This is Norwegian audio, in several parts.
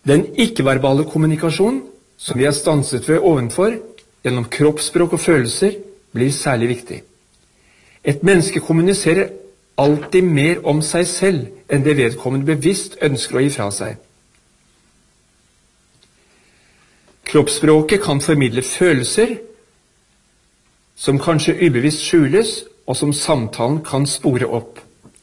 Den ikke-verbale kommunikasjon, som vi er stanset ved ovenfor, gjennom kroppsspråk og følelser, blir særlig viktig. Et menneske kommuniserer alltid mer om seg selv enn det vedkommende bevisst ønsker å gi fra seg. Kroppsspråket kan formidle følelser som kanskje ubevisst skjules, og som samtalen kan spore opp.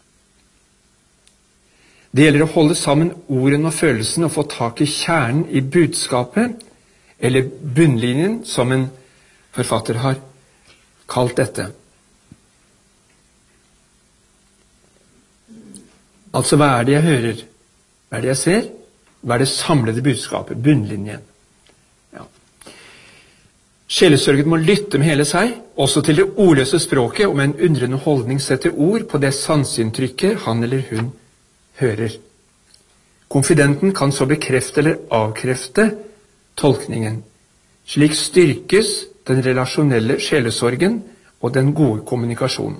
Det gjelder å holde sammen ordene og følelsen og få tak i kjernen i budskapet, eller bunnlinjen, som en forfatter har kalt dette. Altså, hva er det jeg hører? Hva er det jeg ser? Hva er det samlede budskapet, bunnlinjen? Ja. Sjelesørgen må lytte med hele seg, også til det ordløse språket, og med en undrende holdning sette ord på det sanseinntrykket han eller hun hører. Konfidenten kan så bekrefte eller avkrefte tolkningen. Slik styrkes den relasjonelle sjelesorgen og den gode kommunikasjonen.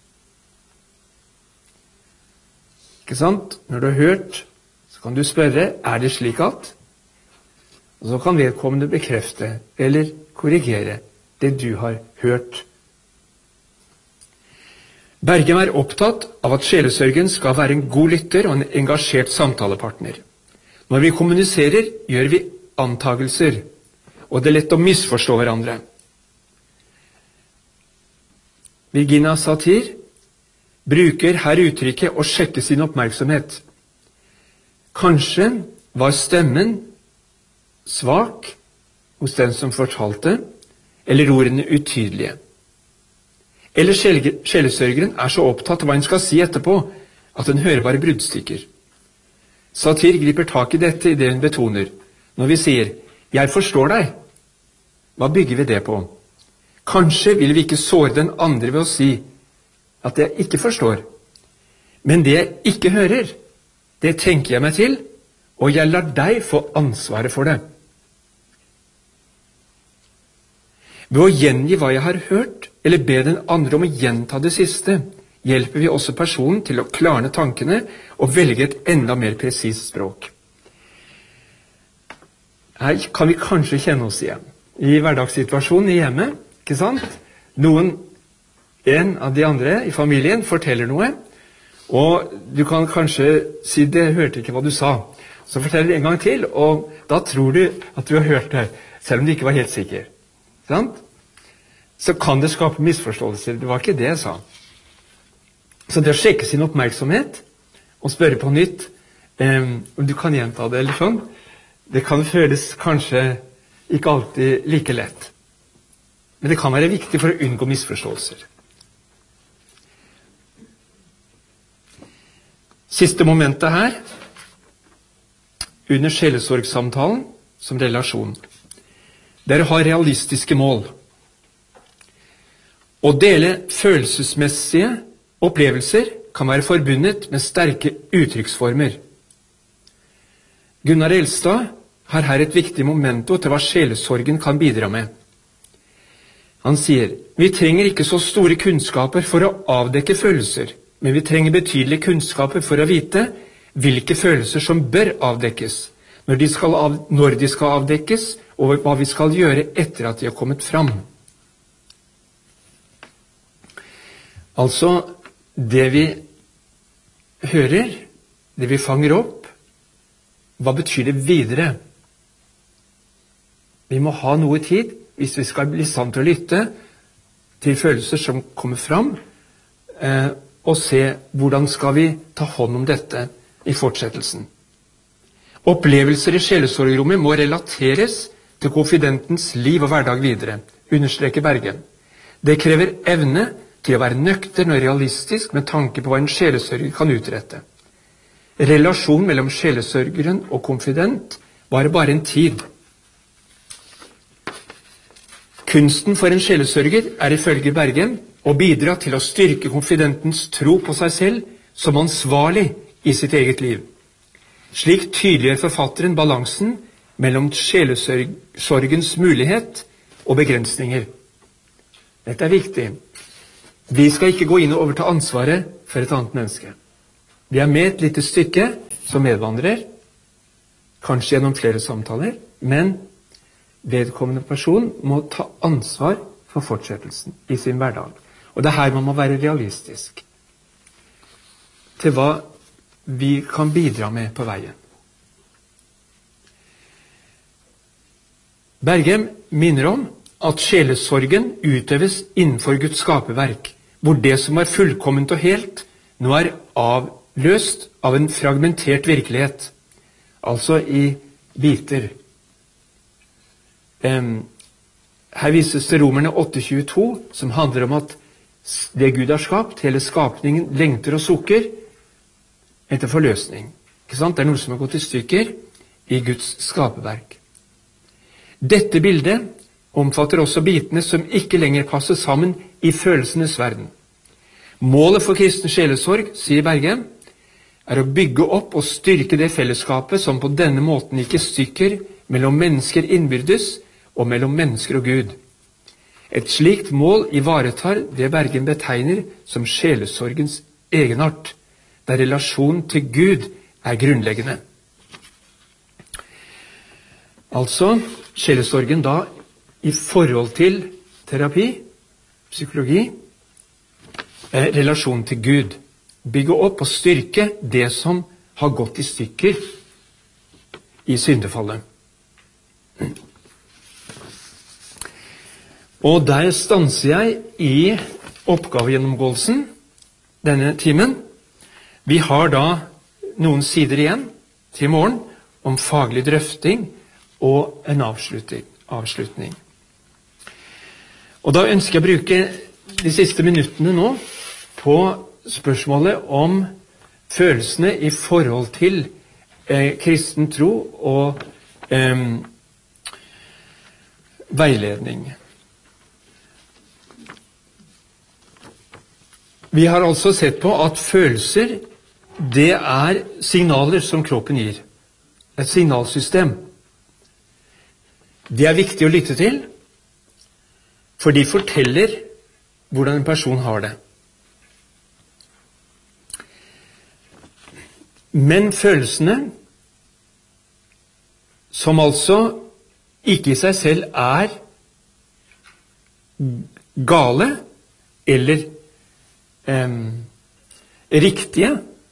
Ikke sant? Når du har hørt, så kan du spørre, er det slik at? Og så kan vedkommende bekrefte eller korrigere det du har hørt. Bergem er opptatt av at sjelesørgen skal være en god lytter og en engasjert samtalepartner. Når vi kommuniserer, gjør vi antagelser, og det er lett å misforstå hverandre. Virginia Satir bruker her uttrykket å sjekke sin oppmerksomhet. Kanskje var stemmen svak hos den som fortalte, eller ordene utydelige. Eller sjelesørgeren er så opptatt av hva hun skal si etterpå, at hun hører bare bruddstykker. Satir griper tak i dette i det hun betoner. Når vi sier, jeg forstår deg, hva bygger vi det på? Kanskje vil vi ikke såre den andre ved å si at jeg ikke forstår. Men det jeg ikke hører, det tenker jeg meg til, og jeg lar deg få ansvaret for det. Ved å gjengi hva jeg har hørt, eller be den andre om å gjenta det siste, hjelper vi også personen til å klarne tankene og velge et enda mer presist språk. Her kan vi kanskje kjenne oss igjen. I hverdagssituasjonen i hjemmet, ikke sant? En av de andre i familien forteller noe, og du kan kanskje si, det hørte ikke hva du sa. Så forteller du en gang til, og da tror du at du har hørt det, selv om du ikke var helt sikker. Sant? Så kan det skape misforståelser. Det var ikke det jeg sa. Så det å sjekke sin oppmerksomhet og spørre på nytt om du kan gjenta det eller sånn, det kan føles kanskje ikke alltid like lett. Men det kan være viktig for å unngå misforståelser. Siste momentet her, under sjelesorgsamtalen som relasjon. Det er å ha realistiske mål. Å dele følelsesmessige opplevelser kan være forbundet med sterke uttrykksformer. Gunnar Elstad har her et viktig momento til hva sjelesorgen kan bidra med. Han sier, vi trenger ikke så store kunnskaper for å avdekke følelser, men vi trenger betydelige kunnskaper for å vite hvilke følelser som bør avdekkes, når de skal avdekkes, og hva vi skal gjøre etter at de har kommet fram. Altså, det vi hører, det vi fanger opp, hva betyr det videre? Vi må ha noe tid, hvis vi skal bli i stand til å lytte til følelser som kommer fram, og se hvordan skal vi ta hånd om dette i fortsettelsen. Opplevelser i sjelesorgrommet må relateres til konfidentens liv og hverdag videre, understreker Bergem. Det krever evne til å være nøktern og realistisk med tanke på hva en sjelesørger kan utrette. Relasjonen mellom sjelesørgeren og konfident varer bare en tid. Kunsten for en sjelesørger er ifølge Bergem å bidra til å styrke konfidentens tro på seg selv som ansvarlig i sitt eget liv. Slik tydeliggjør forfatteren balansen mellom sjelesorgens mulighet og begrensninger. Dette er viktig. Vi skal ikke gå inn og overta ansvaret for et annet menneske. Vi er med et lite stykke som medvandrer. kanskje gjennom flere samtaler, men vedkommende person må ta ansvar for fortsettelsen i sin hverdag. Og det er her man må være realistisk til hva vi kan bidra med på veien. Berghem minner om at sjelesorgen utøves innenfor Guds skaperverk, hvor det som var fullkomment og helt, nå er avløst av en fragmentert virkelighet, altså i biter. Her vises det Romerne 8,22, som handler om at det Gud har skapt, hele skapningen lengter og sukker etter forløsning. Ikke sant? Det er noe som har gått i stykker i Guds skaperverk. Dette bildet omfatter også bitene som ikke lenger passer sammen i følelsenes verden. Målet for kristen sjelesorg, sier Berghem, er å bygge opp og styrke det fellesskapet som på denne måten gikk i stykker mellom mennesker innbyrdes og mellom mennesker og Gud. Et slikt mål ivaretar det Berghem betegner som sjelesorgens egenart, der relasjonen til Gud er grunnleggende. Altså, sjelesorgen da i forhold til terapi, psykologi, relasjonen til Gud. Bygge opp og styrke det som har gått i stykker i syndefallet. Og der stanser jeg i oppgavegjennomgåelsen denne timen. Vi har da noen sider igjen til i morgen om faglig drøfting og en avslutning. Og da ønsker jeg å bruke de siste minuttene nå på spørsmålet om følelsene i forhold til kristen tro og veiledning. Vi har altså sett på at følelser, det er signaler som kroppen gir. Et signalsystem. Det er viktig å lytte til, for de forteller hvordan en person har det. Men følelsene, som altså ikke i seg selv er gale eller riktige,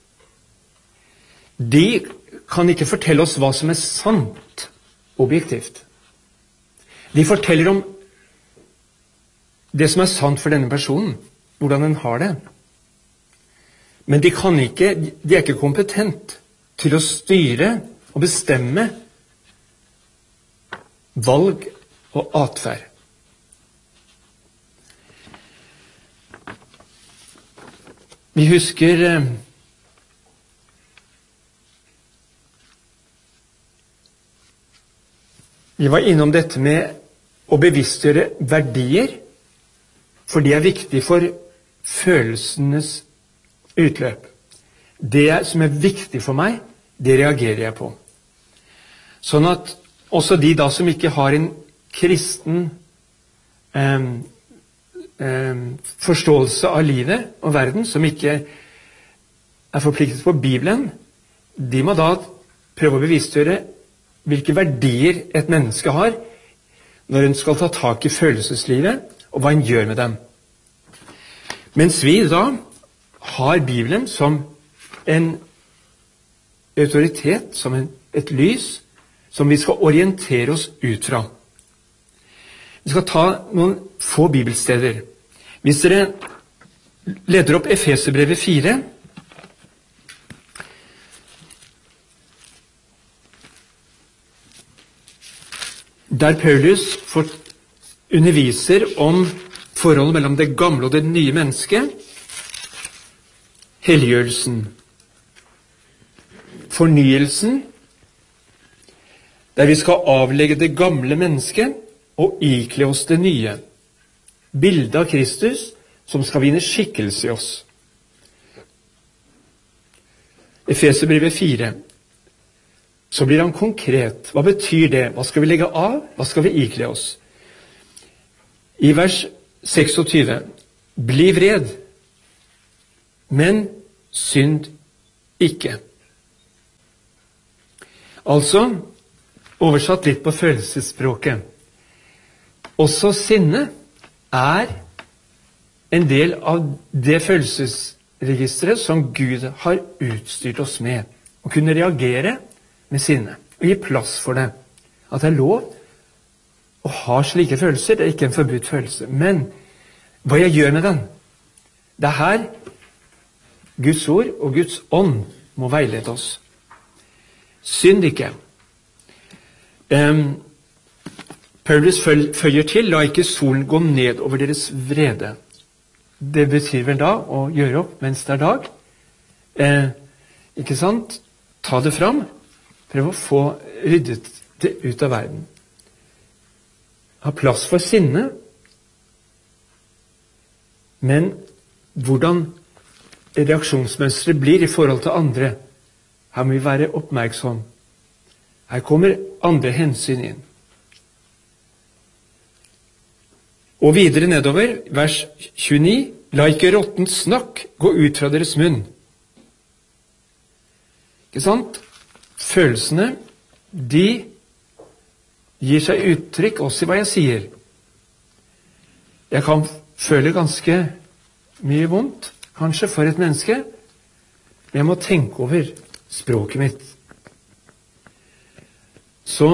de kan ikke fortelle oss hva som er sant objektivt. De forteller om det som er sant for denne personen, hvordan den har det. Men de er ikke kompetent til å styre og bestemme valg og atferd. Vi husker vi var innom dette med å bevisstgjøre verdier, for det er viktig for følelsenes utløp. Det som er viktig for meg, det reagerer jeg på. Sånn at også de da som ikke har en kristen forståelse av livet og verden, som ikke er forpliktet på Bibelen, de må da prøve å bevisstgjøre hvilke verdier et menneske har når en skal ta tak i følelseslivet, og hva en gjør med dem. Mens vi da har Bibelen som en autoritet, som et lys, som vi skal orientere oss ut fra. Vi skal ta noen få bibelsteder. Hvis dere leder opp Efeserbrevet 4, der Paulus underviser om forholdet mellom det gamle og det nye mennesket, helliggjørelsen, fornyelsen, der vi skal avlegge det gamle mennesket og ikle oss det nye, bildet av Kristus som skal vinne skikkelse i oss. Efeserbrevet 4. Så blir han konkret. Hva betyr det? Hva skal vi legge av? Hva skal vi ikle oss? I vers 26. Bli vred, men synd ikke. Altså, oversatt litt på følelsesspråket. Også sinne er en del av det følelsesregisteret som Gud har utstyrt oss med. Å kunne reagere med sinne, og gi plass for det. At det er lov å ha slike følelser, det er ikke en forbudt følelse. Men hva jeg gjør med den, det er her Guds ord og Guds ånd må veilede oss. Synd ikke. Paulus føyer til, la ikke solen gå ned over deres vrede. Det betyr vel da å gjøre opp mens det er dag. Ikke sant? Ta det fram. Prøv å få ryddet det ut av verden. Ha plass for sinne. Men hvordan reaksjonsmønstret blir i forhold til andre, her må vi være oppmerksom. Her kommer andre hensyn inn. Og videre nedover, vers 29, la ikke råttent snakk gå ut fra deres munn. Ikke sant? Følelsene, de gir seg uttrykk også i hva jeg sier. Jeg kan føle ganske mye vondt, kanskje, for et menneske, men jeg må tenke over språket mitt. Så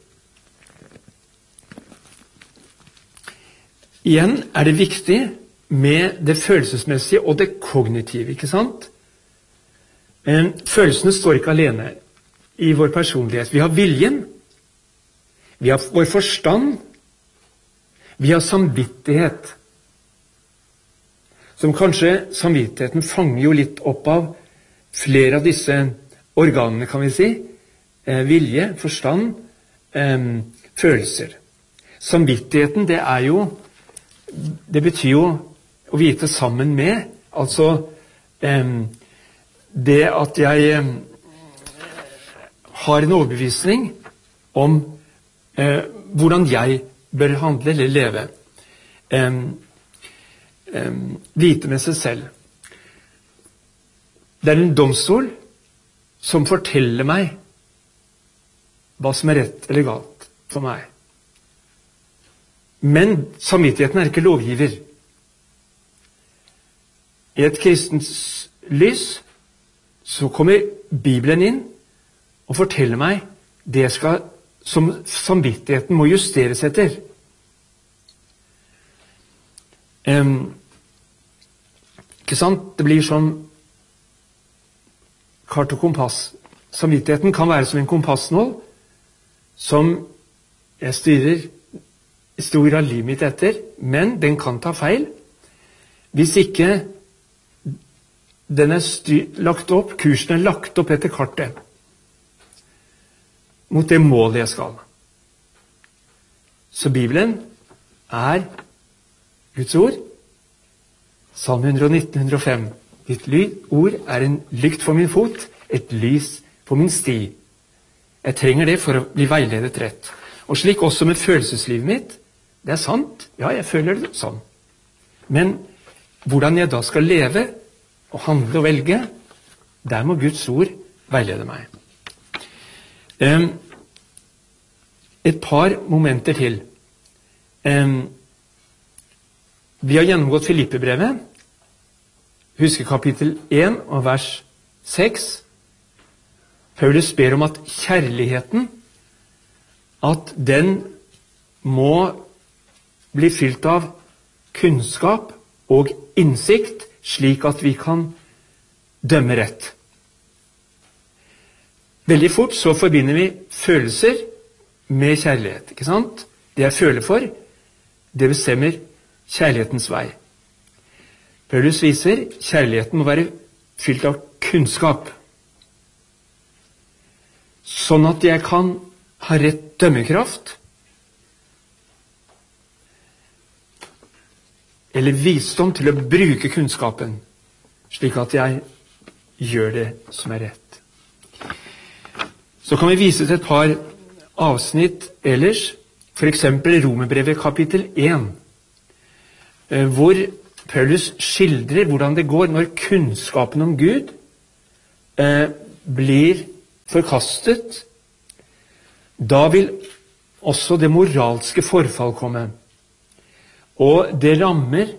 igjen er det viktig med det følelsesmessige og det kognitive, ikke sant? Følelsene står ikke alene i vår personlighet. Vi har viljen, vi har vår forstand, vi har samvittighet. Som kanskje samvittigheten fanger jo litt opp av flere av disse organene, kan vi si. Vilje, forstand, følelser. Samvittigheten, det betyr jo å vite sammen med, altså det at jeg har en overbevisning om hvordan jeg bør handle eller leve. Vite med seg selv. Det er en domstol som forteller meg hva som er rett eller galt for meg. Men samvittigheten er ikke lovgiver. I et kristens lys så kommer Bibelen inn og forteller meg det som samvittigheten må justeres etter. Ikke sant? Det blir som kart og kompass. Samvittigheten kan være som en kompassnål som jeg styrer i stor grad livet mitt etter, men den kan ta feil hvis ikke den er lagt opp, kursen er lagt opp etter kartet mot det målet jeg skal. Så Bibelen er Guds ord. Salme 119, 105. Ditt ord er en lykt for min fot, et lys på min sti. Jeg trenger det for å bli veiledet rett. Og slik også med følelseslivet mitt. Det er sant. Ja, jeg føler det sånn. Men hvordan jeg da skal leve og handle og velge, der må Guds ord veilede meg. Et par momenter til. Vi har gjennomgått Filippebrevet. Husker kapittel 1 og vers 6. Paulus ber om at kjærligheten, at den må bli fylt av kunnskap og innsikt, slik at vi kan dømme rett. Veldig fort så forbinder vi følelser med kjærlighet, ikke sant? Det jeg føler for, det bestemmer kjærlighetens vei. Paulus viser kjærligheten må være fylt av kunnskap, sånn at jeg kan ha rett dømmekraft, eller visdom til å bruke kunnskapen, slik at jeg gjør det som er rett. Så kan vi vise til et par avsnitt ellers, for eksempel Romerbrevet kapittel 1, hvor Paulus skildrer hvordan det går når kunnskapen om Gud blir forkastet da vil også det moralske forfall komme. Og det rammer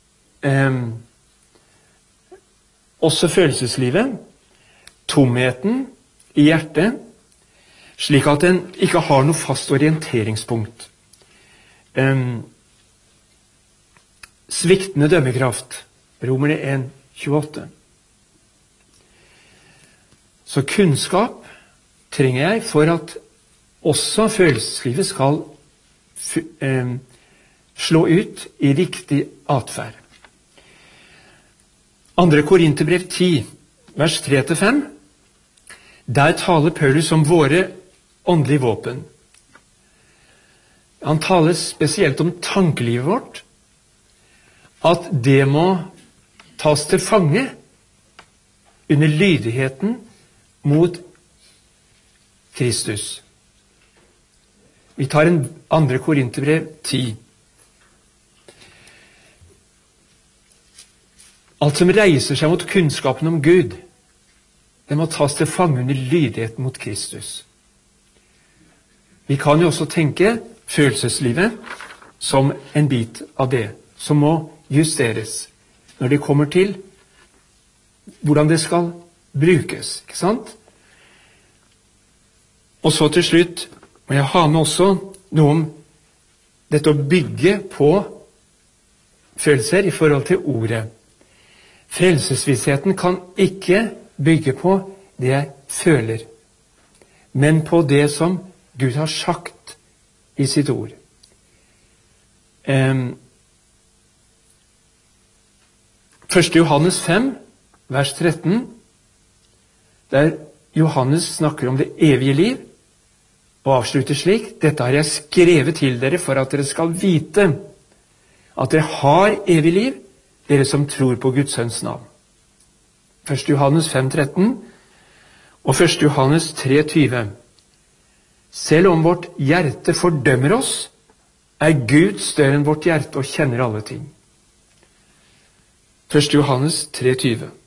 også følelseslivet, tomheten i hjertet, slik at en ikke har noe fast orienteringspunkt. Sviktende dømmekraft, Romerne 1:28. Så kunnskap trenger jeg for at også følelseslivet skal slå ut i riktig atferd. 2. Korinterbrev 10, vers 3-5. Der taler Paulus om våre åndelige våpen. Han taler spesielt om tankelivet vårt, at det må tas til fange under lydigheten mot Kristus. Vi tar en 2. Korinterbrev 10. Alt som reiser seg mot kunnskapen om Gud, det må tas til fange under lydigheten mot Kristus. Vi kan jo også tenke følelseslivet som en bit av det, som må justeres når det kommer til hvordan det skal brukes, ikke sant? Og så til slutt må jeg ha med også noe om dette å bygge på følelser i forhold til ordet. Frelsesvissheten kan ikke bygge på det jeg føler, men på det som Gud har sagt i sitt ord. 1. Johannes 5, vers 13, der Johannes snakker om det evige liv, og avslutter slik: dette har jeg skrevet til dere for at dere skal vite at dere har evig liv, dere som tror på Guds sønns navn. 1. Johannes 5, 13 og 1. Johannes 3, 20. Selv om vårt hjerte fordømmer oss, er Gud større enn vårt hjerte og kjenner alle ting. 1. Johannes 3, 20.